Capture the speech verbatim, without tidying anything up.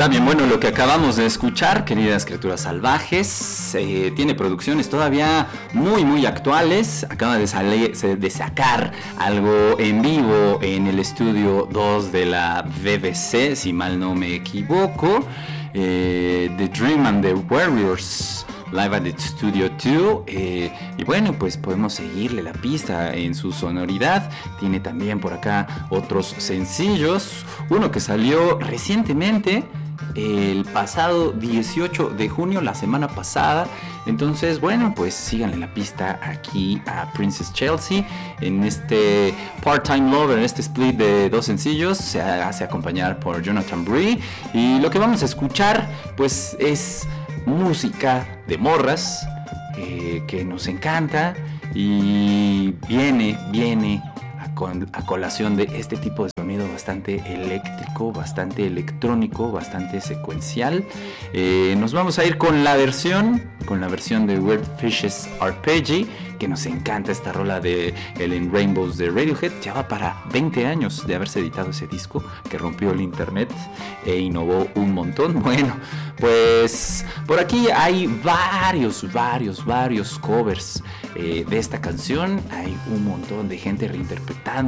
Está bien bueno lo que acabamos de escuchar, queridas criaturas salvajes. Eh, tiene producciones todavía muy, muy actuales. Acaba de, salir, de sacar algo en vivo en el estudio dos de la B B C, si mal no me equivoco. Eh, The Dream and the Warriors, Live at the Studio dos. Eh, y bueno, pues podemos seguirle la pista en su sonoridad. Tiene también por acá otros sencillos. Uno que salió recientemente, el pasado dieciocho de junio, la semana pasada. Entonces, bueno, pues síganle la pista aquí a Princess Chelsea en este Part-Time Lover, en este split de dos sencillos. Se hace acompañar por Jonathan Bree. Y lo que vamos a escuchar, pues, es música de morras eh, que nos encanta. Y viene, viene a, con, a colación de este tipo de sonido bastante eléctrico, bastante electrónico, bastante secuencial. Eh, nos vamos a ir con la versión, con la versión de Weird Fishes Arpeggi, que nos encanta esta rola de Ellen Rainbows de Radiohead. Ya va para veinte años de haberse editado ese disco que rompió el internet e innovó un montón. Bueno, pues por aquí hay varios, varios, varios covers eh, de esta canción. Hay un montón de gente reinterpretando